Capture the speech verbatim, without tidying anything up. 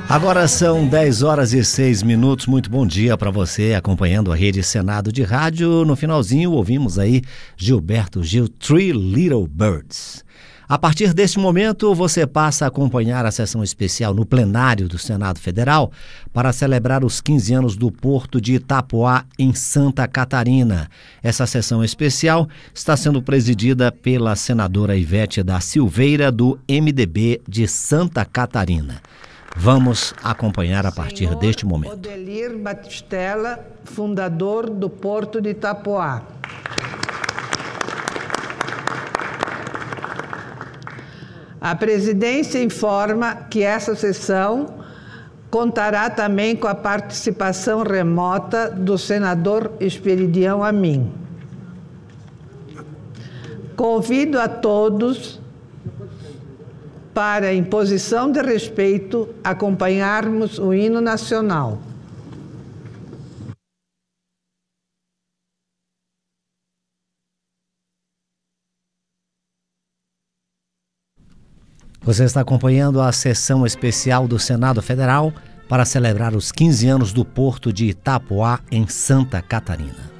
Agora são dez horas e seis minutos. Muito bom dia para você acompanhando a Rede Senado de Rádio. No finalzinho ouvimos aí Gilberto Gil, Three Little Birds. A partir deste momento você passa a acompanhar a sessão especial no plenário do Senado Federal para celebrar os quinze anos do Porto de Itapoá em Santa Catarina. Essa sessão especial está sendo presidida pela senadora Ivete da Silveira do M D B de Santa Catarina. Vamos acompanhar a partir Senhor deste momento. Odelir Batistella, fundador do Porto de Itapoá. A presidência informa que essa sessão contará também com a participação remota do senador Esperidião Amin. Convido a todos para, em posição de respeito, acompanharmos o hino nacional. Você está acompanhando a sessão especial do Senado Federal para celebrar os quinze anos do Porto de Itapoá, em Santa Catarina.